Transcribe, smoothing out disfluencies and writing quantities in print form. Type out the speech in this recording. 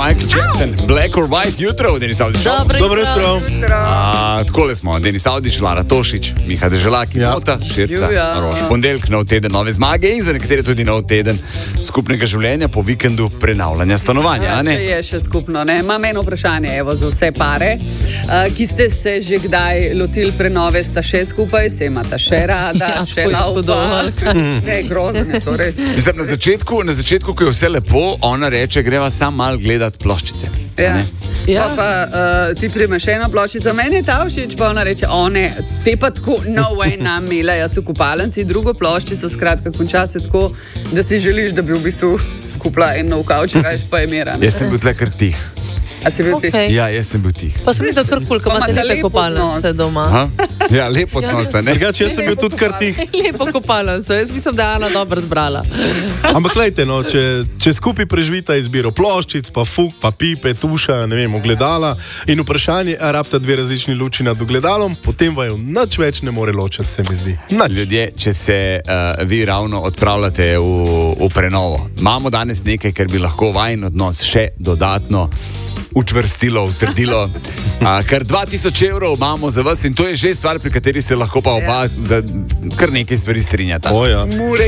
Michael Jackson, Black or White, jutro, Denis Avdić. Dobro jutro. Takole smo, Denis Avdić, Lara Tošić, Miha Deželak, Nota, Širca, Roš. Pondeljek, nov teden, nove zmage in za nekatere tudi nov teden skupnega življenja po vikendu prenavljanja stanovanja. Ja, je še skupno. Ne? Imam eno vprašanje za vse pare, ki ste se že kdaj lotili prenove, sta še skupaj, se imata še rada, še laupa. Ne, grozno je to res. Mislim, na začetku, ko je vse lepo, ona reče, greva sam mal gledat ploščice. Ja. Pa ti primeš eno ploščico, meni je ta všeč, pa ona reče, te pa tako, no way nam mila, jaz v kupalnici, drugo ploščico, skratka, konča se tako, da si želiš, da bi v bistvu kupila en nov kavč, rajš pa je mera. Jaz sem bil tle kar tih. A si bil tih? Ja, jaz sem bil tih. Pa sem videl kar kul, ko imate lepe kopalnice doma. Ja, lepo odnosa, ne? Drugače, jaz sem bil tudi kar tih. Lepo kopalnico, jaz mislim, da je Ana dobro zbrala. Ampak glejte, no, če skupaj preživita izbiro ploščic, pa fuk, pa pipe, tuša, ne vem, ogledala in vprašanje, a rabita dve različni luči nad ogledalom, potem vaju nič več ne more ločati, se mi zdi. Ljudje, če se vi ravno odpravljate v prenovo, imamo danes nekaj, ker bi lahko vajin odnos še dodatno učvrstilo, utrdilo. Kar 2000 evrov imamo za vas in to je že stvar, pri kateri se lahko pa oba za kar nekaj stvari strinjata. O ja.